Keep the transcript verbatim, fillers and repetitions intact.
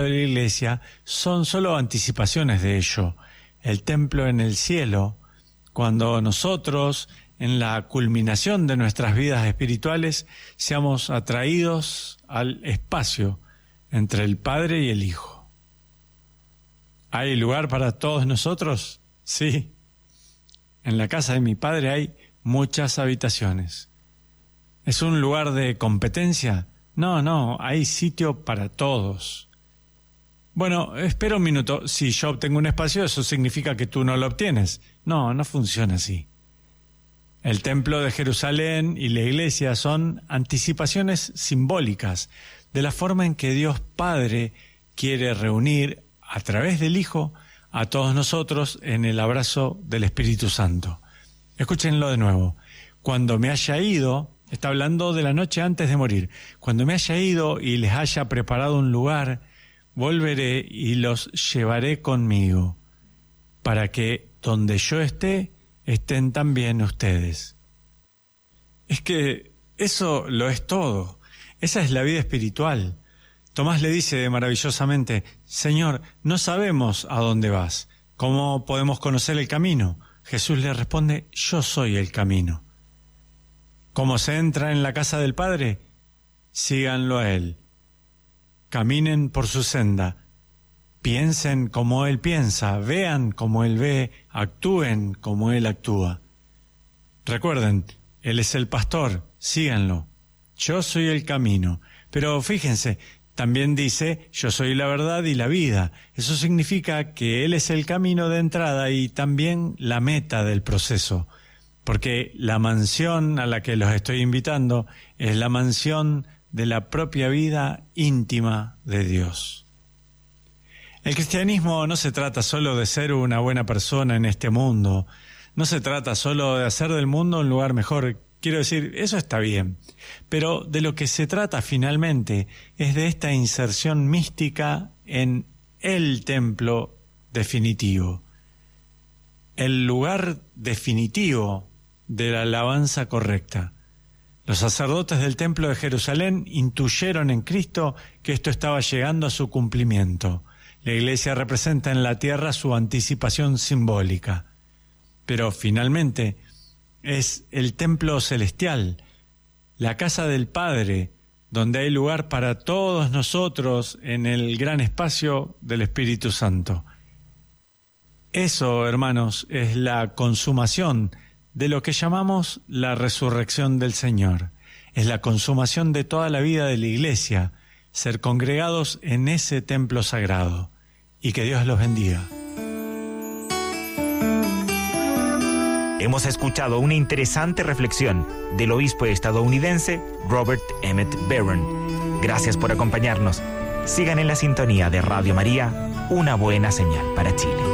de la iglesia son solo anticipaciones de ello. El templo en el cielo, cuando nosotros, en la culminación de nuestras vidas espirituales, seamos atraídos al espacio entre el Padre y el Hijo. ¿Hay lugar para todos nosotros? Sí. En la casa de mi Padre hay muchas habitaciones. ¿Es un lugar de competencia? No, no, hay sitio para todos. Bueno, espera un minuto. Si yo obtengo un espacio, ¿eso significa que tú no lo obtienes? No, no funciona así. El templo de Jerusalén y la iglesia son anticipaciones simbólicas de la forma en que Dios Padre quiere reunir a través del Hijo a todos nosotros en el abrazo del Espíritu Santo. Escúchenlo de nuevo. Cuando me haya ido, está hablando de la noche antes de morir, cuando me haya ido y les haya preparado un lugar, volveré y los llevaré conmigo, para que donde yo esté, estén también ustedes. Es que eso lo es todo. Esa es la vida espiritual. Tomás le dice maravillosamente: Señor, no sabemos a dónde vas. ¿Cómo podemos conocer el camino? Jesús le responde: yo soy el camino. ¿Cómo se entra en la casa del Padre? Síganlo a Él. Caminen por su senda. Piensen como Él piensa, vean como Él ve, actúen como Él actúa. Recuerden, Él es el pastor, síganlo. Yo soy el camino. Pero fíjense, también dice: yo soy la verdad y la vida. Eso significa que Él es el camino de entrada y también la meta del proceso. Porque la mansión a la que los estoy invitando es la mansión de la propia vida íntima de Dios. El cristianismo no se trata solo de ser una buena persona en este mundo, no se trata solo de hacer del mundo un lugar mejor. Quiero decir, eso está bien, pero de lo que se trata finalmente es de esta inserción mística en el templo definitivo, el lugar definitivo de la alabanza correcta. Los sacerdotes del templo de Jerusalén intuyeron en Cristo que esto estaba llegando a su cumplimiento. La iglesia representa en la tierra su anticipación simbólica, pero finalmente es el templo celestial, la casa del Padre, donde hay lugar para todos nosotros en el gran espacio del Espíritu Santo. Eso, hermanos, es la consumación de lo que llamamos la resurrección del Señor. Es la consumación de toda la vida de la iglesia, ser congregados en ese templo sagrado. Y que Dios los bendiga. Hemos escuchado una interesante reflexión del obispo estadounidense Robert Emmett Barron. Gracias por acompañarnos. Sigan en la sintonía de Radio María, una buena señal para Chile.